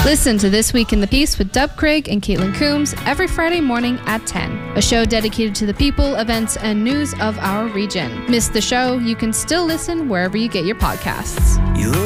Listen to This Week in the Peace with Dub Craig and Caitlin Coombs every Friday morning at 10. A show dedicated to the people, events, and news of our region. Miss the show? You can still listen wherever you get your podcasts.